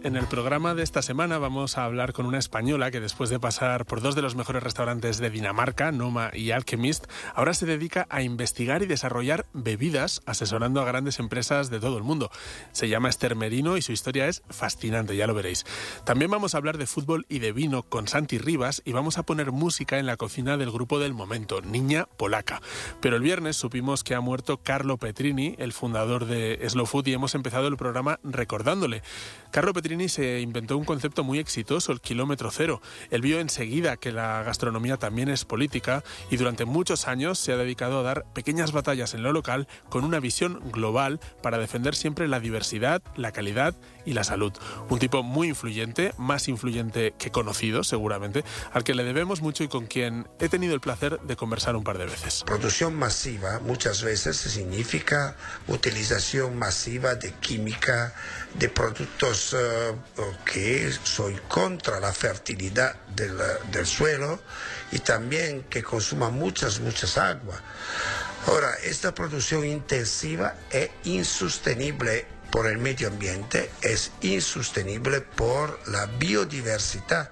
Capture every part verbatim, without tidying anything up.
En el programa de esta semana vamos a hablar con una española que después de pasar por dos de los mejores restaurantes de Dinamarca, Noma y Alchemist, ahora se dedica a investigar y desarrollar bebidas asesorando a grandes empresas de todo el mundo. Se llama Esther Merino y su historia es fascinante, ya lo veréis. También vamos a hablar de fútbol y de vino con Santi Rivas y vamos a poner música en la cocina del grupo del momento, Niña Polaca. Pero el viernes supimos que ha muerto Carlo Petrini, el fundador de Slow Food, y hemos empezado el programa recordándole. Carlo Petrini se inventó un concepto muy exitoso, el kilómetro cero. Él vio enseguida que la gastronomía también es política y durante muchos años se ha dedicado a dar pequeñas batallas en lo local con una visión global para defender siempre la diversidad, la calidad y la salud. Un tipo muy influyente, más influyente que conocido seguramente, al que le debemos mucho y con quien he tenido el placer de conversar un par de veces. Producción masiva muchas veces significa utilización masiva de química, de productos uh, que soy contra la fertilidad del, del suelo y también que consuman muchas, muchas aguas. Ahora, esta producción intensiva es insostenible por el medio ambiente, es insostenible por la biodiversidad.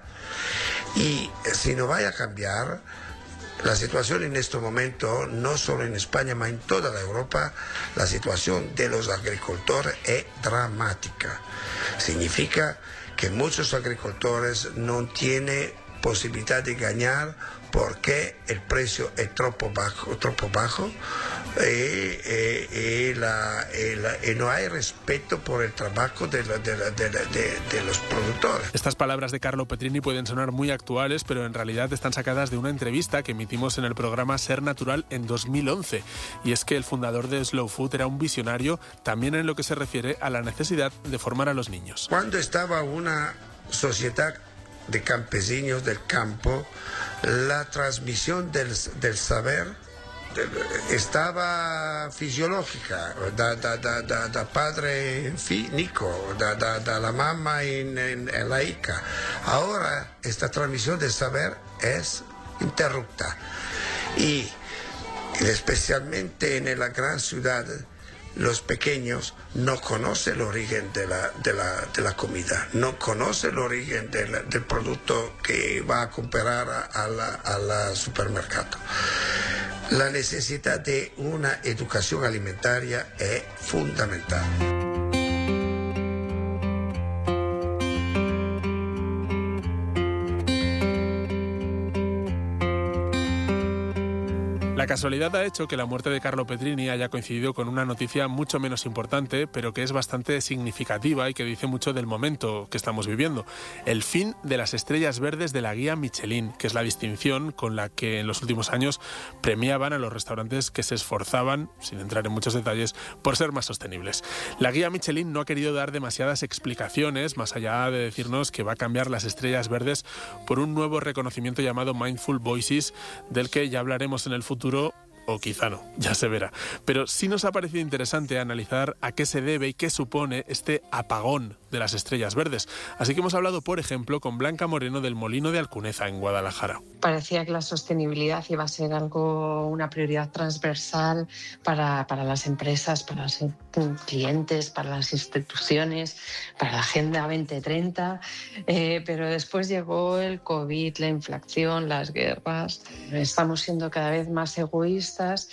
Y si no vaya a cambiar, la situación en este momento, no solo en España, pero en toda la Europa, la situación de los agricultores es dramática. Significa que muchos agricultores no tienen posibilidad de ganar porque el precio es troppo bajo, troppo bajo y, y, y, la, y, la, y no hay respeto por el trabajo de, la, de, la, de, la, de, de los productores. Estas palabras de Carlo Petrini pueden sonar muy actuales, pero en realidad están sacadas de una entrevista que emitimos en el programa Ser Natural en dos mil once. Y es que el fundador de Slow Food era un visionario también en lo que se refiere a la necesidad de formar a los niños. Cuando estaba una sociedad de campesinos del campo, la transmisión del, del saber estaba fisiológica, da, da, da, da, da padre en fico, da, da, da la mamá en, en, en la hija. Ahora esta transmisión del saber es interrupta y especialmente en la gran ciudad los pequeños no conocen el origen de la, de la, de la comida, no conocen el origen de la, del producto que va a comprar a, a la, a la supermercado. La necesidad de una educación alimentaria es fundamental. La casualidad ha hecho que la muerte de Carlo Petrini haya coincidido con una noticia mucho menos importante, pero que es bastante significativa y que dice mucho del momento que estamos viviendo. El fin de las estrellas verdes de la guía Michelin, que es la distinción con la que en los últimos años premiaban a los restaurantes que se esforzaban, sin entrar en muchos detalles, por ser más sostenibles. La guía Michelin no ha querido dar demasiadas explicaciones, más allá de decirnos que va a cambiar las estrellas verdes por un nuevo reconocimiento llamado Mindful Voices, del que ya hablaremos en el futuro, o quizá no, ya se verá. Pero sí nos ha parecido interesante analizar a qué se debe y qué supone este apagón de las estrellas verdes. Así que hemos hablado, por ejemplo, con Blanca Moreno del Molino de Alcuneza, en Guadalajara. Parecía que la sostenibilidad iba a ser algo, una prioridad transversal para, para las empresas, para los clientes, para las instituciones, para la Agenda veinte treinta, eh, pero después llegó el COVID, la inflación, las guerras. Estamos siendo cada vez más egoístas.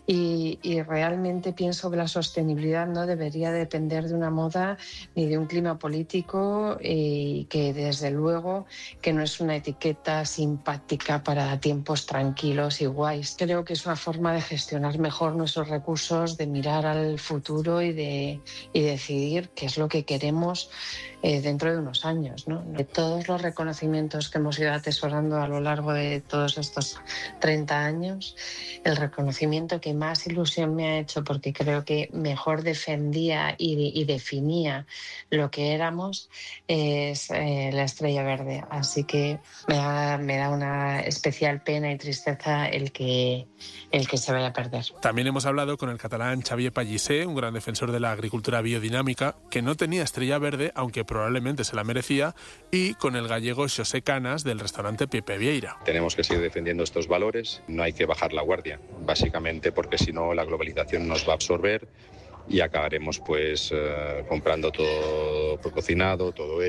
Y, y realmente pienso que la sostenibilidad no debería depender de una moda ni de un clima político y que desde luego que no es una etiqueta simpática para tiempos tranquilos y guays. Creo que es una forma de gestionar mejor nuestros recursos, de mirar al futuro y de y decidir qué es lo que queremos eh, dentro de unos años, ¿no? De todos los reconocimientos que hemos ido atesorando a lo largo de todos estos treinta años, el reconocimiento que más ilusión me ha hecho, porque creo que mejor defendía y, y definía lo que éramos, es eh, la estrella verde. Así que me da, me da una especial pena y tristeza el que, el que se vaya a perder. También hemos hablado con el catalán Xavier Pallissé, un gran defensor de la agricultura biodinámica, que no tenía estrella verde, aunque probablemente se la merecía, y con el gallego Xosé Canas del restaurante Pepe Vieira. Tenemos que seguir defendiendo estos valores, no hay que bajar la guardia, básicamente porque si no la globalización nos va a absorber y acabaremos pues eh, comprando todo por cocinado, todo